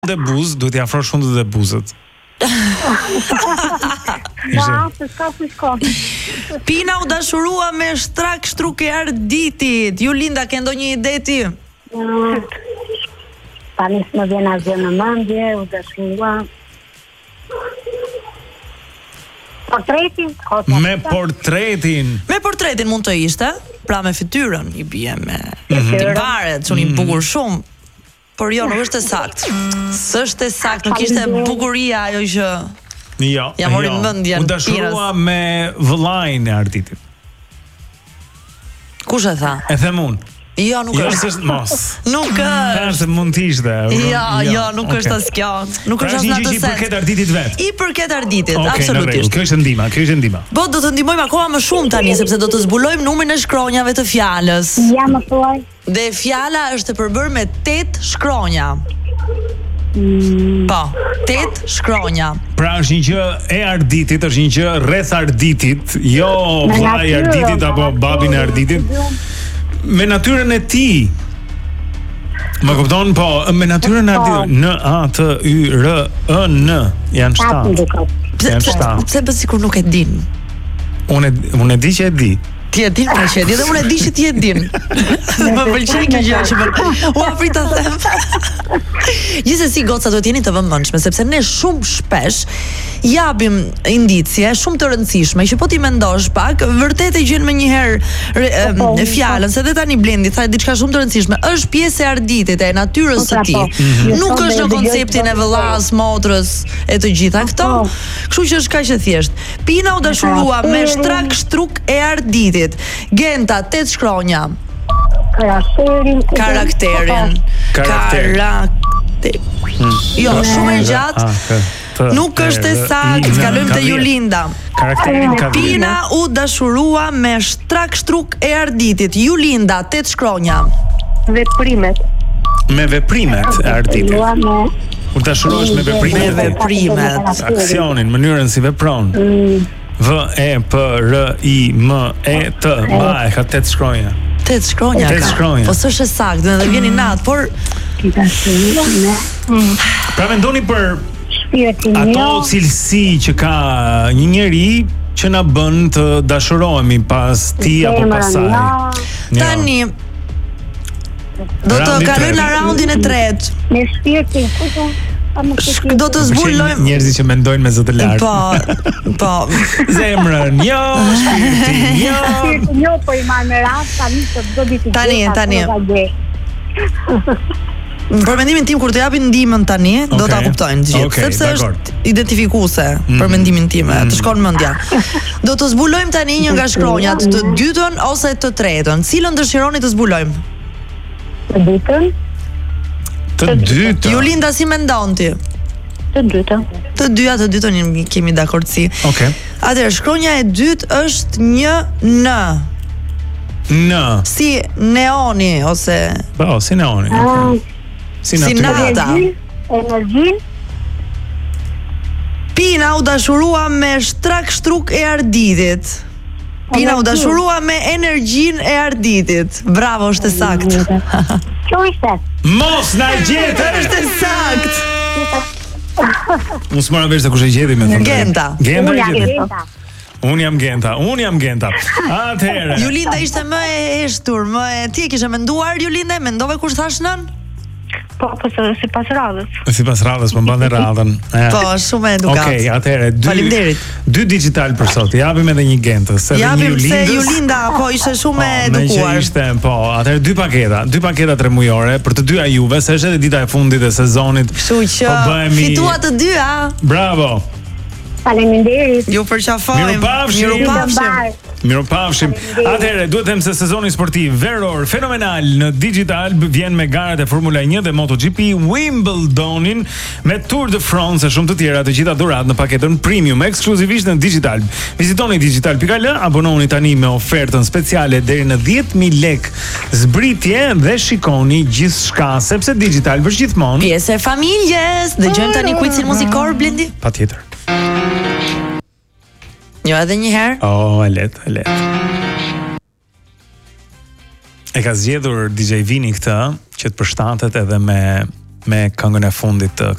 Dhe buzë, duhet t'i afrosh fundët dhe buzët. Pina u dashurua me shtrak shtruk e arditit. Julinda, ke ndonjë ide ti? Tani s'më vjen asgjë në mendje, u dashurua. Portretin? Me portretin. Me portretin mund të ishte, pra me fytyrën, i bie me varet, çuni bukur shumë. Por jo, nuk është e saktë. S'është e saktë, nuk ishte bukuria ajo që Jo. ja mori mendjen. U dashurua me vëllain e arditit. Kush e tha? E them unë. Jo, nuk Jo, është. s'është mos. Nuk është. Se mund të ishte. Jo, nuk është as kjo. Nuk është as një natë gjë i përket arditit vet. I përket arditit, Okej, absolutisht. Kjo është ndihma, Po do të ndihmojmë akoma më shumë tani sepse do të zbulojmë numrin e shkronjave të fjalës. Ja më thuaj. Dhe fjala është e përbërë me 8 shkronja. Po, 8 shkronja. Pra është një gjë e arditit, është një gjë rreth arditit, jo vllai i arditit apo babin e arditit. Me natyrën e tij. Më kupton? Po, me natyrën e arditit. N A T Y R E N janë 7. Pse bëj sikur nuk e din? Unë e di që e di. Ti e din pra që e di dhe unë e di që ti e din. Më pëlqen kjo gjë që u afri ta them. Gjithsesi goca duhet jeni të vëmendshme sepse ne shumë shpesh japim indicie shumë të rëndësishme që po ti mendosh pak, vërtet e gjen më një herë fjalën, se dhe tani Blendi tha diçka shumë të rëndësishme, është pjesë e arditit, e natyrës së tij. Nuk është në konceptin e vëllas, motrës e të gjitha këto. Kështu që është kaq e thjeshtë. Pina u dashurua me shtrak shtruk e arditit. Genta 8 shkronja. Karakterin. Jo, shumë e gjatë. Nuk është e saktë, kalojmë te Julinda. Karakterin ka Pina u dashurua me shtrak shtruk e arditit. Julinda 8 shkronja. Veprimet. Me veprimet e arditit. U dashurohesh me veprimet. Me veprimet. Aksionin, mënyrën si vepron. V E P R I M E T. Ba, e ka 8 shkronja. 8 shkronja ka. 8 shkronja. Po s'është e saktë, dhe vjen i natë, por pra mendoni për Shpirtin ato cilësi që ka një njeri që na bën të dashurohemi pas tij apo pas saj. tani do të kalojmë në raundin e tretë. Me shpirtin, Do të zbulojmë njerëzit që mendojnë me zë të lartë. Po. Zemrën, jo, shpirtin, jo. Shpirtin, jo, po i marrë me rast, tani të do ditë. Tani. Për mendimin tim kur të japin ndihmën tani, do ta kuptojnë të gjithë, sepse është identifikuese për mendimin tim, të shkon mendja. Do të zbulojmë tani një nga shkronjat, të dytën ose të tretën. Cilën dëshironi të zbulojmë? Të dytën. Të dytën. Julinda, si mendon ti? Të dytën. Të dytën kemi dakordsi. Okej. Atëherë shkronja e dytë është një N. N. Si neoni ose Po, si neoni. Si nata. Energjin. Pina u dashurua me shtrak shtruk e arditit. Pina u dashurua me energjin e arditit. Bravo, është e saktë. Kjo ishte. Mos na gjete. Është e saktë. Mos mora vesh se kush e gjeti me thënë. Genta. Genta e gjeti. Unë jam Genta. Atëherë. Julinda ishte më e heshtur, ti e kishe menduar Julinda, mendove kush thash nën? Po, sipas radhës. Sipas radhës, po mban radhën. Po, shumë edukat. Okej, atëherë Faleminderit. 2 digital për sot. Japim edhe një Gentës, edhe një Japim se Julindës. Julinda po ishte shumë e edukuar. Me që ishte, po, atëherë 2 paketa 3 mujore për të dyja juve, se është edhe dita e fundit e sezonit. Kështu që po bëhemi... fitua të dyja. Bravo. Faleminderit. Ju përqafojmë. Mirupafshim. Atëherë, duhet them se sezoni sportiv veror fenomenal në Digital vjen me garat e Formula 1 dhe MotoGP, Wimbledonin, me Tour de France e shumë të tjera, të gjitha dhurat në paketën premium ekskluzivisht në Digital. Vizitoni digital.al, abonohuni tani me ofertën speciale deri në 10.000 lek zbritje dhe shikoni gjithçka, sepse Digital për gjithmonë pjesë e familjes. Dëgjojmë tani quizin muzikor, Blendi? Patjetër. Jo, edhe një herë. E let. E ka zgjedhur DJ Vini këtë që të përshtatet edhe me me këngën e fundit të